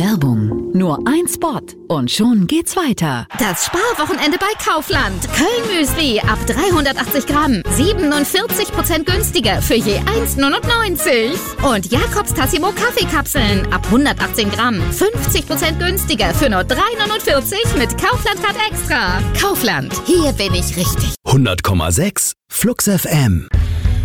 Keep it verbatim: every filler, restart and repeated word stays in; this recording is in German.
Werbung. Nur ein Spot und schon geht's weiter. Das Sparwochenende bei Kaufland. Köln-Müsli ab dreihundertachtzig Gramm. siebenundvierzig Prozent günstiger für je eins neunundneunzig. Und Jakobs Tassimo Kaffeekapseln ab hundertachtzehn Gramm. fünfzig Prozent günstiger für nur drei neunundvierzig mit Kaufland Card Extra. Kaufland, hier bin ich richtig. hundert Komma sechs Flux F M.